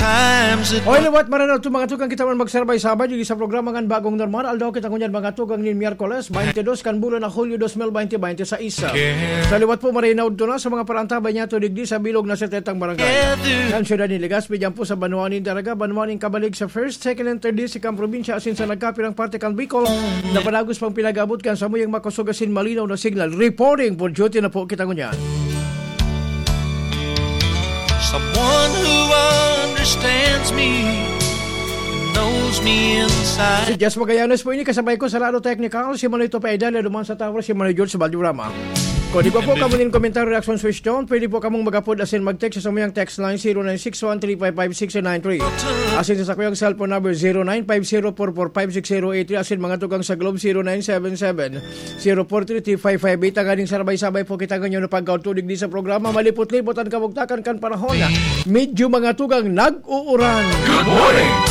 Oy, liwat maranaw ito mga tukang kita man magsarbay-sabay dito sa programa ng Bagong Normal. Aldaw kita kunyan mga tukang ni Miyerkules 22 kan bulan na Hulyo 2020 sa isa. Sa liwat po marinaw ito na sa mga parantabay niya ito digdi sa bilog na setetang barangay. Yan siyudad ni Legazpi dyan po sa Banuanin Daraga, Banuanin Kabalig sa 1st, 2nd and 3rd Districts probinsya asin sa nagkapirang parte kan Bicol na panagos pang pinagabot kan sa muyang makusugasin malinaw na signal. Reporting for duty na po kita kunyan. Someone who understands me, knows me inside. Si Jess Magallanes po ini kasabay ko sa lado technical. Si Manito Paidal, Luman sa Tower, si Manny George sa Valdiorama. Kung di ko po kamunin komentaryo, reaction, switch down, pwede po kamong mag-upload asin mag-text sa samuyang text line 0961-355-693. Asin sa sakuyang cellphone number 0950-445-6083. Asin mga tugang sa Globe 0977-043-3558. Ang aning sarabay-sabay po kita ganyan na pagkautulig di sa programa. Malipot-lipot ang kabugtakan kan panahon na medyo mga tugang nag-uuran. Good morning!